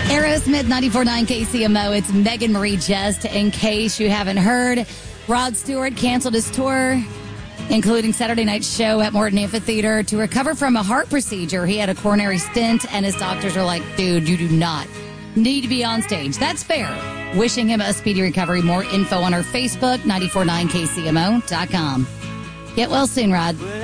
Aerosmith 94.9 KCMO. It's Megan Marie Just. In case you haven't heard, Rod Stewart canceled his tour, including Saturday night's show at Morton Amphitheater, to recover from a heart procedure. He had a coronary stent, and his doctors are like, dude, you do not need to be on stage. That's fair. Wishing him a speedy recovery. More info on our Facebook, 949kcmo.com. Get well soon, Rod.